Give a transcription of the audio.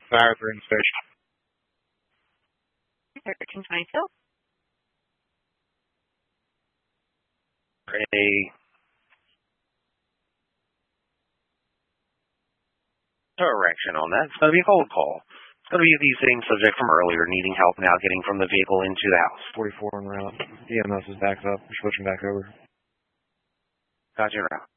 Fire in station. 1322. A direction on that. It's going to be a cold call. It's going to be the same subject from earlier, needing help now getting from the vehicle into the house. 44 en route. EMS is backed up. We're switching back over. Got you route.